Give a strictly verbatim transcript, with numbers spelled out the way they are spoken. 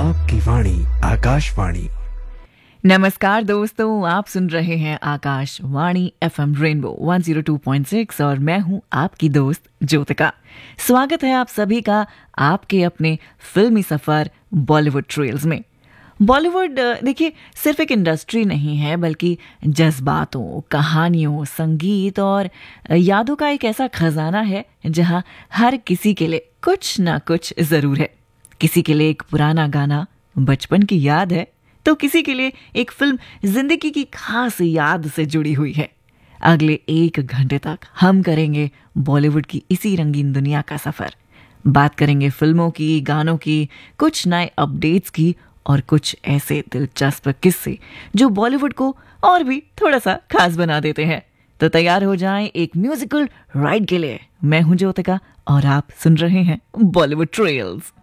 आपकी वाणी आकाशवाणी। नमस्कार दोस्तों, आप सुन रहे हैं Akashvani FM rainbow one zero two point six और मैं हूं आपकी दोस्त ज्योतिका। स्वागत है आप सभी का आपके अपने फिल्मी सफर बॉलीवुड ट्रेल्स में। बॉलीवुड देखिए सिर्फ एक इंडस्ट्री नहीं है, बल्कि जज्बातों, कहानियों, संगीत और यादों का एक ऐसा खजाना है जहां हर किसी के लिए कुछ ना कुछ जरूर है। किसी के लिए एक पुराना गाना बचपन की याद है, तो किसी के लिए एक फिल्म जिंदगी की खास याद से जुड़ी हुई है। अगले एक घंटे तक हम करेंगे बॉलीवुड की इसी रंगीन दुनिया का सफर। बात करेंगे फिल्मों की, गानों की, कुछ नए अपडेट्स की और कुछ ऐसे दिलचस्प किस्से जो बॉलीवुड को और भी थोड़ा सा खास बना देते हैं। तो तैयार हो जाएं एक म्यूजिकल राइड के लिए। मैं हूं ज्योतिका और आप सुन रहे हैं बॉलीवुड ट्रेल्स।